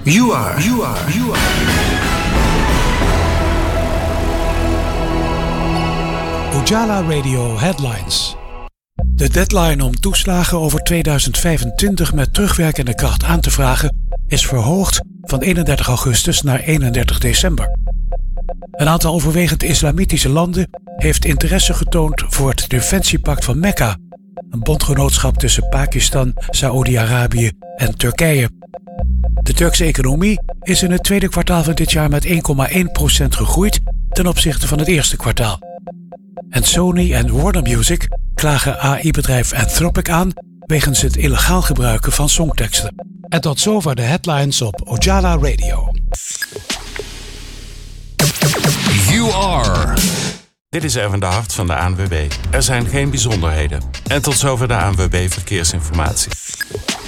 You are. Ojala Radio Headlines. De deadline om toeslagen over 2025 met terugwerkende kracht aan te vragen is verhoogd van 31 augustus naar 31 december. Een aantal overwegend islamitische landen heeft interesse getoond voor het defensiepact van Mekka, een bondgenootschap tussen Pakistan, Saoedi-Arabië en Turkije. De Turkse economie is in het tweede kwartaal van dit jaar met 1,1% gegroeid ten opzichte van het eerste kwartaal. En Sony en Warner Music klagen AI-bedrijf Anthropic aan wegens het illegaal gebruiken van songteksten. En tot zover de headlines op Ojala Radio. You are. Dit is Erwin de Hart van de ANWB. Er zijn geen bijzonderheden. En tot zover de ANWB Verkeersinformatie.